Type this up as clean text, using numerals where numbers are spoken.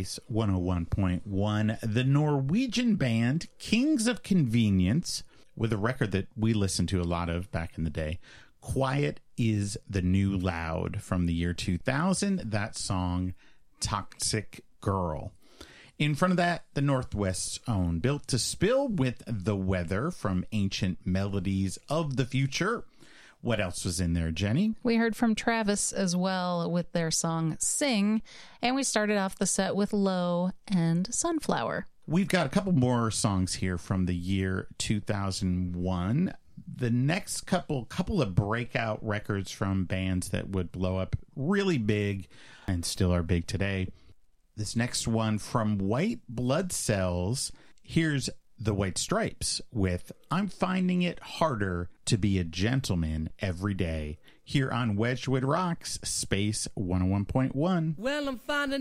Space 101.1. The Norwegian band Kings of Convenience, with a record that we listened to a lot of back in the day. Quiet is the New Loud from the year 2000. That song, Toxic Girl. In front of that, the Northwest's own Built to Spill with The Weather from Ancient Melodies of the Future. What else was in there, Jenny? We heard from Travis as well with their song Sing, and we started off the set with Low and Sunflower. We've got a couple more songs here from the year 2001. The next couple of breakout records from bands that would blow up really big and still are big today. This next one from White Blood Cells. Here's the White Stripes with I'm Finding It Harder to Be a Gentleman Every Day. Here on Wedgwood Rocks, Space 101.1. Well, I'm finding